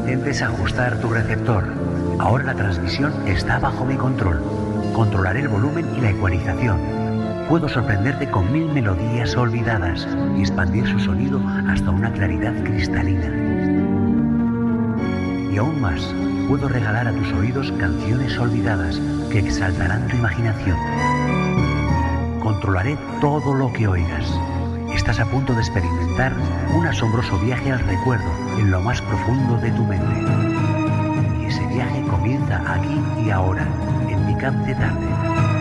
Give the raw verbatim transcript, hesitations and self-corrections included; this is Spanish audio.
intentes ajustar tu receptor. Ahora la transmisión está bajo mi control. Controlaré el volumen y la ecualización. Puedo sorprenderte con mil melodías olvidadas y expandir su sonido hasta una claridad cristalina. Y aún más, puedo regalar a tus oídos canciones olvidadas que exaltarán tu imaginación. Controlaré todo lo que oigas. Estás a punto de experimentar un asombroso viaje al recuerdo en lo más profundo de tu mente. Y ese viaje comienza aquí y ahora, en mi camp de tarde.